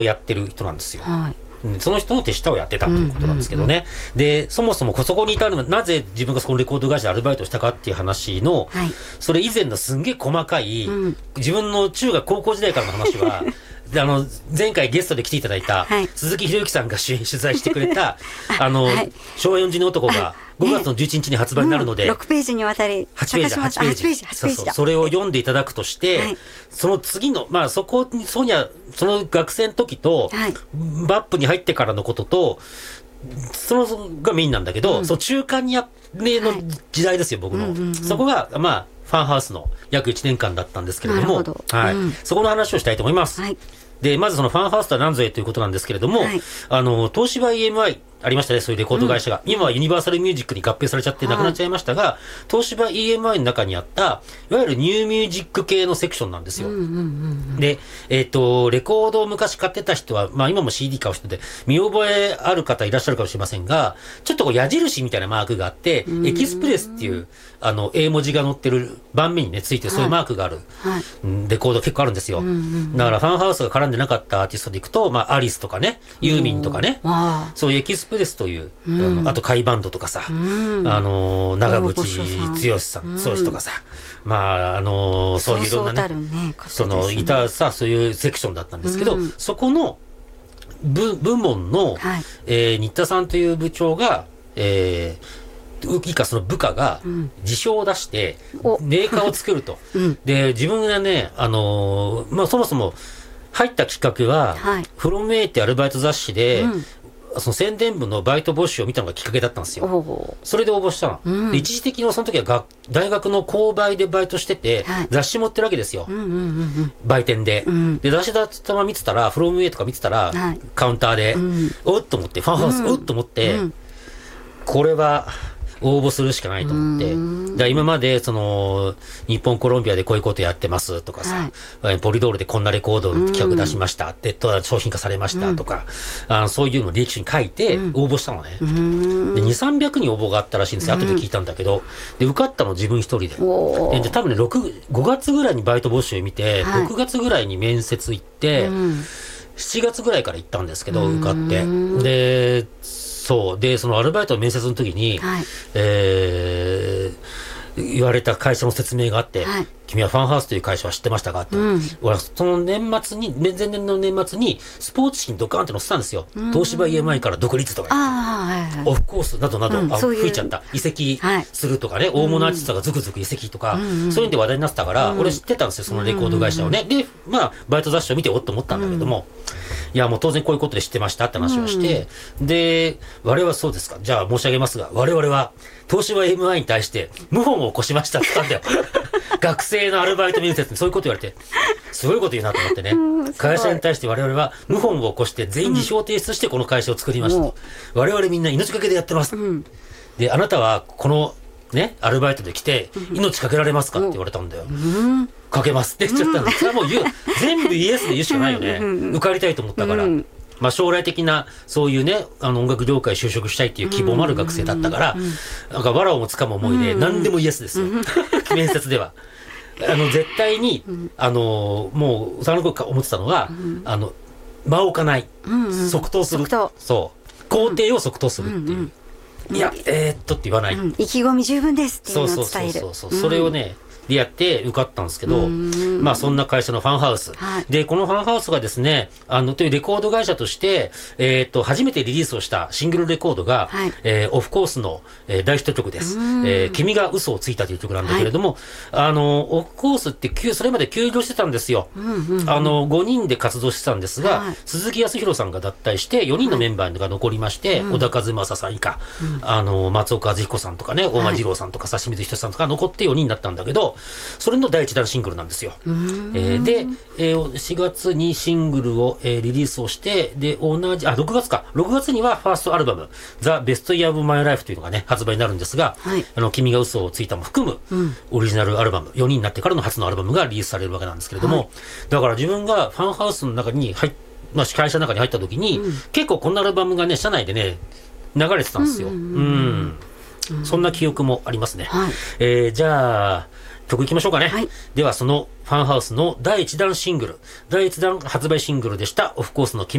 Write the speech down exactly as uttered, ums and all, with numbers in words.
やってる人なんですよ。 はいその人の手下をやってたということなんですけどね、うんうんうん、でそもそもそこに至るのはなぜ自分がそこのレコード会社でアルバイトしたかっていう話の、はい、それ以前のすんげえ細かい、うん、自分の中学高校時代からの話はあの前回ゲストで来ていただいた、はい、鈴木宏之さんが取材してくれたあの、はい、昭和よんじゅうねん男がごがつのじゅういちにちに発売になるので、 うん、ろくページにわたりはちページはちページそうそうそれを読んでいただくとして、はい、その次のまあそこにソニアその学生の時と、はい、バップに入ってからのこととそのがメインなんだけど、うん、その中間にやねの時代ですよ、はい、僕の、うんうんうん、そこがまあファンハウスの約いちねんかんだったんですけれども、どはいうん、そこの話をしたいと思います。はい、でまずそのファンハウスとは何ぞやということなんですけれども、はい、あの東芝 イーエムアイ ありましたね、そういうレコード会社が、うん、今はユニバーサルミュージックに合併されちゃってなくなっちゃいましたが、はい、東芝 イーエムアイ の中にあったいわゆるニューミュージック系のセクションなんですよ、うんうんうんうん、で、えーと、レコードを昔買ってた人は、まあ、今も シーディー 買う人で見覚えある方いらっしゃるかもしれませんが、ちょっとこう矢印みたいなマークがあって、うん、エキスプレスっていうあの英文字が載ってる盤面にねついてるそういうマークがある、はいうん、レコード結構あるんですよ、うんうんうん、だからファンハウスが絡んでなかったアーティストでいくと、まあ、アリスとかねユーミンとかね、そういうエキスプレスという、うん、あのあと甲斐バンドとかさ、うん、あの長渕剛さん、剛とかさ、まああのそういういろんなね、ねそのいたさそういうセクションだったんですけど、うん、そこの部部門の、はいえー、新田さんという部長が、えー、以下その部下が自称を出してメーカーを作ると、うん、で自分がね、あのーまあ、そもそも入ったきっかけは、はい、フロム A ってアルバイト雑誌で、うんその宣伝部のバイト募集を見たのがきっかけだったんですよ。それで応募したの、うん、で一時的にその時はが大学の購買でバイトしてて、はい、雑誌持ってるわけですよ、うんうんうん、売店で、うん、で雑誌だったま見てたらフロム A とか見てたら、はい、カウンターで、うん、おっと思ってファンハウス、うん、おっと思って、うん、これは応募するしかないと思って、だ今までその日本コロンビアでこういうことやってますとかさ、はい、ポリドールでこんなレコードの企画出しました、で商品化されましたとか、うん、あのそういうのを履歴書に書いて応募したのね、うん、でにせんさんびゃくにん応募があったらしいんですよ、後で聞いたんだけど、で受かったの自分一人で、で多分ねごがつぐらいにバイト募集見て、はい、ろくがつぐらいに面接行って、うん、しちがつぐらいから行ったんですけど受かって、でそうでそのアルバイトの面接の時に、はいえー、言われた会社の説明があって、はい、君はファンハウスという会社は知ってましたかって、うん、俺はその年末に前年の年末にスポーツ紙にドカーンって載せたんですよ、うん、東芝 イーエムアイ から独立とか、はいはい、オフコースなどなど、うん、あ増えちゃった移籍するとかね、はい、大物アーティストがズクズク移籍とか、うん、そういうんで話題になってたから、うん、俺知ってたんですよそのレコード会社をね、でまあバイト雑誌を見ておっと思ったんだけども、うん、いやもう当然こういうことで知ってましたって話をして、うん、で我々はそうですか、じゃあ申し上げますが我々は東芝 エムアイ に対して謀反を起こしましたって言ったんだよ学生のアルバイト面接にそういうこと言われてすごいこと言うなと思ってね、うん、会社に対して我々は謀反を起こして全員自称提出してこの会社を作りましたと、うん、我々みんな命がけでやってます、うん、であなたはこのねアルバイトで来て命かけられますかって言われたんだよ、うん、かけますって言っちゃったんです、うん、それはもう言う全部イエスで言うしかないよね、受かりたいと思ったから、うんまあ、将来的なそういうねあの音楽業界就職したいっていう希望もある学生だったから、うんうん、なんか藁をもつかむ思いで何でもイエスですよ、うん、面接ではあの絶対に、うん、あのもうその頃思ってたのが、うん、あの間を置かない、うんうん、即答するそう工程を即答するっていう、うんうん、いやえー、っとって言わない、うん、 意気込み十分ですっていうのを伝える、 そうそうそうそう、うん、それをねでやって受かったんですけど、まあそんな会社のファンハウス、はい、でこのファンハウスがですねあのというレコード会社として、えー、と初めてリリースをしたシングルレコードが、はいえー、オフコースの、えー、大ヒット曲です、えー、君が嘘をついたという曲なんだけれども、はい、あのオフコースってそれまで休業してたんですよ、うんうんうん、あのごにんで活動してたんですが、はい、鈴木康弘さんが脱退してよにんのメンバーが残りまして、はい、小田和正さん以下、うん、あの松岡和彦さんとかね大間二郎さんとか指水仁さんとか残ってよにんだったんだけど、それの第一弾シングルなんですよ、えー、で、えー、しがつにシングルを、えー、リリースをしてで同じあろくがつかろくがつにはファーストアルバムザ・ベストイヤー・オブ・マイ・ライフというのがね発売になるんですが、はい、あの君が嘘をついたも含む、うん、オリジナルアルバムよにんになってからの初のアルバムがリリースされるわけなんですけれども、はい、だから自分がファンハウスの中に入っ、まあ、会社の中に入った時に、うん、結構こんなアルバムがね社内でね流れてたんですよ、うん、うんうん、そんな記憶もありますね、はい、えー、じゃあ曲いきましょうかね。 はい、 ではそのファンハウスのだいいちだんシングル、だいいちだん発売シングルでした、オフコースの君